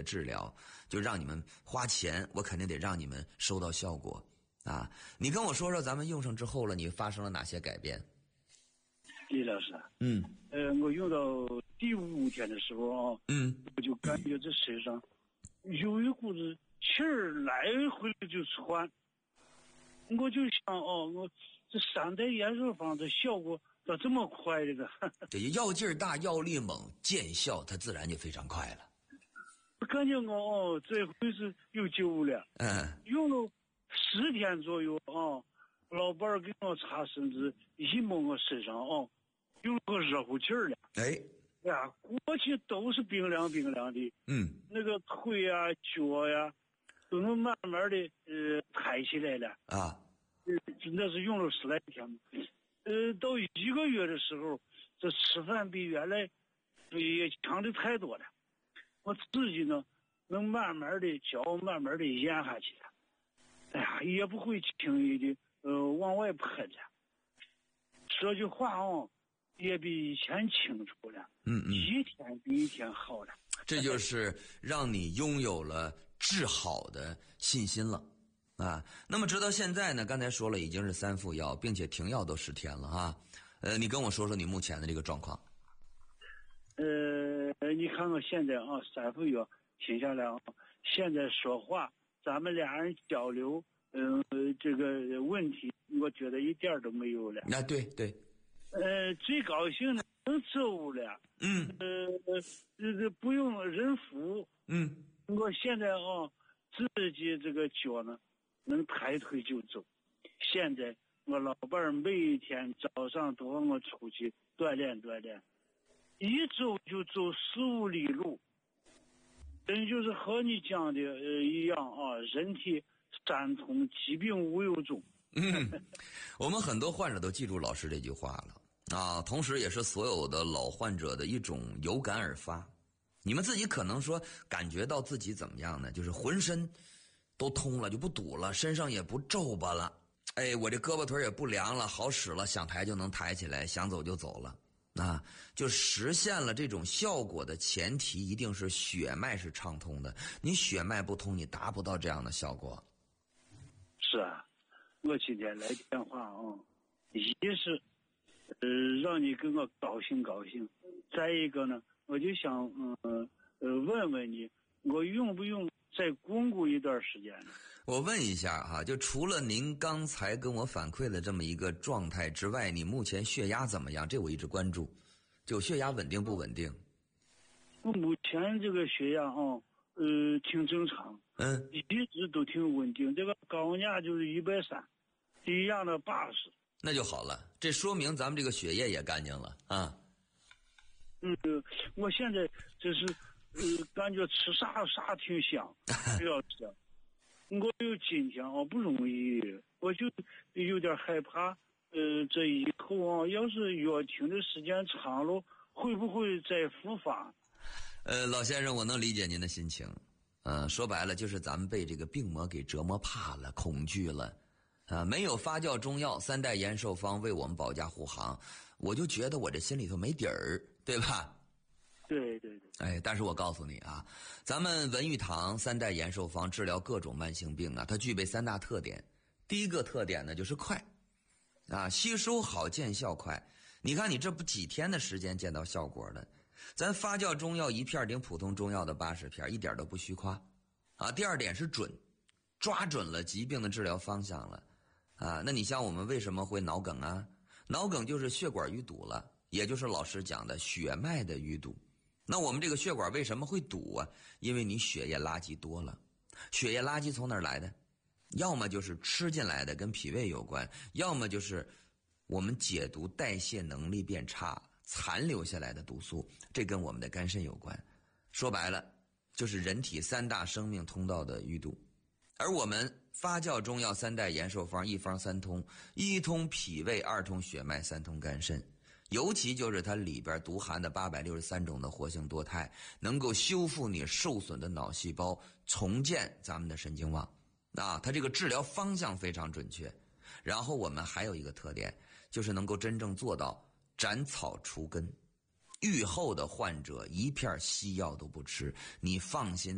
的治疗，就让你们花钱，我肯定得让你们收到效果啊！你跟我说说，咱们用上之后了，你发生了哪些改变？ 李老师，我用到第5天的时候啊，我就感觉这身上有一股子气儿来回就窜，我就想我这3代延寿方这效果咋这么快的呢？ 这药劲儿大，药力猛，见效它自然就非常快了。 我感觉我这回是有救了。用了10天左右啊，老伴儿给我擦身子，一摸我身上有个热乎气儿了。哎呀，过去都是冰凉冰凉的。那个腿啊、脚呀，都能慢慢的抬起来了啊。那是用了10来天。到1个月的时候，这吃饭比原来也强的太多了。我自己呢，能慢慢的嚼，慢慢的咽下去了。哎呀，也不会轻易的往外喷了。说句话也比以前清楚了。一天比一天好了。 这就是让你拥有了治好的信心了啊。那么直到现在呢，刚才说了已经是3副药，并且停药都10天了啊。你跟我说说你目前的这个状况。 你看看现在3副药停下来现在说话，咱们俩人交流，这个问题，我觉得一点都没有了。 对。 最高兴的能走了。不用人扶。我现在自己这个脚呢，能抬腿就走。现在我老伴儿每天早上都让我出去锻炼锻炼，一走就走4-5里路。真就是和你讲的一样人体三通，疾病无有终。 我们很多患者都记住老师这句话了啊，同时也是所有的老患者的一种有感而发。你们自己可能说感觉到自己怎么样呢？就是浑身都通了，就不堵了，身上也不皱巴了，我这胳膊腿也不凉了，好使了，想抬就能抬起来，想走就走了啊，就实现了这种效果的前提一定是血脉是畅通的，你血脉不通，你达不到这样的效果。 是啊，我今天来电话一是让你跟我高兴高兴，再一个呢，我就想问问你，我用不用再巩固一段时间呢？ 我问一下哈，就除了您刚才跟我反馈的这么一个状态之外，你目前血压怎么样？这我一直关注，就血压稳定不稳定？ 我目前这个血压挺正常，一直都挺稳定，这个高压就是130，低压的80。 那就好了，这说明咱们这个血液也干净了啊。 我现在就是感觉吃啥挺香，不要吃。我有今天不容易，我就有点害怕。这以后要是药停的时间长了，会不会再复发？ 老先生，我能理解您的心情。说白了就是咱们被这个病魔给折磨怕了，恐惧了。没有发酵中药3代延寿方为我们保驾护航，我就觉得我这心里头没底儿，对吧？ 对。 但是我告诉你啊，咱们文玉堂3代延寿方治疗各种慢性病它具备3大特点。第一个特点呢就是快吸收好，见效快。你看你这不几天的时间见到效果了，咱发酵中药1片顶普通中药的80片，一点都不虚夸第二点是准，抓准了疾病的治疗方向了那你像我们为什么会脑梗啊？脑梗就是血管淤堵了，也就是老师讲的血脉的淤堵。那我们这个血管为什么会堵啊？因为你血液垃圾多了。血液垃圾从哪儿来的？要么就是吃进来的，跟脾胃有关，要么就是我们解毒代谢能力变差，残留下来的毒素，这跟我们的肝肾有关。说白了就是人体3大生命通道的淤堵。而我们发酵中药3代延寿方1方3通，1通脾胃，2通血脉，3通肝肾。尤其就是它里边独含的863种的活性多肽，能够修复你受损的脑细胞，重建咱们的神经网它这个治疗方向非常准确。然后我们还有一个特点，就是能够真正做到斩草除根。愈后的患者一片西药都不吃，你放心